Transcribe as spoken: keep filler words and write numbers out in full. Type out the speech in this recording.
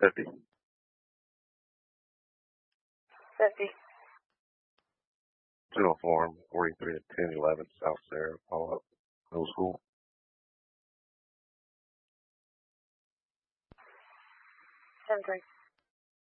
fifty. fifty. General form, forty-three to ten eleven, South Sarah, follow up, middle school. ten three.